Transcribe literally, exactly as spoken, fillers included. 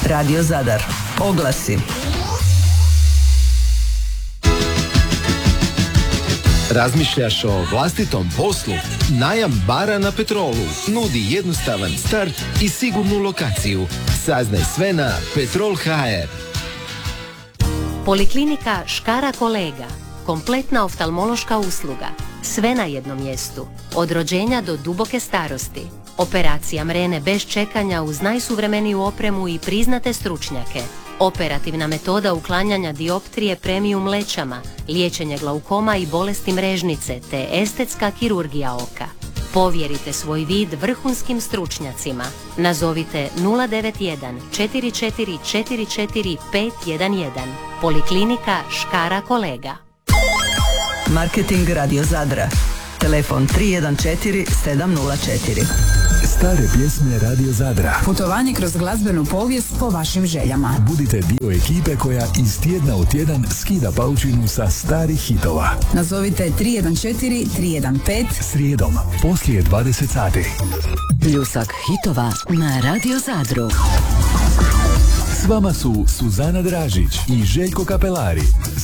Radio Zadar. Oglasi. Razmišljaš o vlastitom poslu? Najam bara na Petrolu nudi jednostavan start i sigurnu lokaciju. Saznaj sve na petrol tačka ha er. Poliklinika Škara Kolega. Kompletna oftalmološka usluga. Sve na jednom mjestu. Od rođenja do duboke starosti. Operacija mrene bez čekanja uz najsuvremeniju opremu i priznate stručnjake. Operativna metoda uklanjanja dioptrije premium lećama, liječenje glaukoma i bolesti mrežnice te estetska kirurgija oka. Povjerite svoj vid vrhunskim stručnjacima. Nazovite nula devet jedan četiri četiri četiri četiri pet jedan jedan. Poliklinika Škara Kolega. Marketing Radio Zadra. Telefon tri jedan četiri sedam nula četiri. Stare pjesme Radio Zadra. Putovanje kroz glazbenu povijest po vašim željama. Budite dio ekipe koja iz tjedna u tjedan skida paučinu sa starih hitova. Nazovite tri jedan četiri tri jedan pet srijedom poslije dvadeset sati. Pljusak hitova na Radio Zadru. S vama su Suzana Dražić i Željko Kapelari.